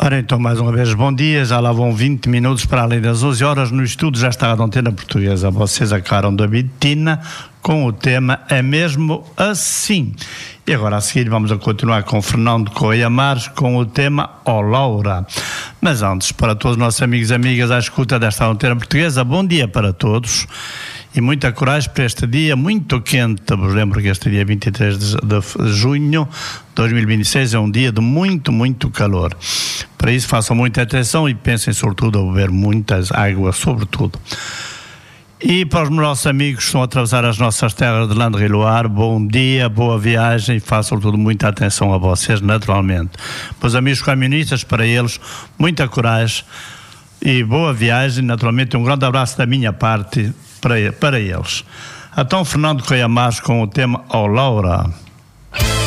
Ora, então, mais uma vez, bom dia. Já lá vão 20 minutos para além das 11 horas. No estúdio já está a Antena Portuguesa. Vocês acabaram da Bitina com o tema É Mesmo Assim. E agora a seguir vamos a continuar com Fernando Correia Mares com o tema Ó Laura. Mas antes, para todos os nossos amigos e amigas à escuta desta Antena Portuguesa, bom dia para todos. E muita coragem para este dia muito quente. Vos lembro que este dia 23 de junho de 2026 é um dia de muito, muito calor. Para isso façam muita atenção e pensem sobretudo a beber muitas águas, sobretudo. E para os nossos amigos que estão a atravessar as nossas terras de Landre e Loire, bom dia, boa viagem e façam sobretudo muita atenção a vocês, naturalmente. Para os amigos camionistas, para eles, muita coragem e boa viagem, naturalmente um grande abraço da minha parte para eles. Então, Fernando Correia Mares com o tema Ó Laura.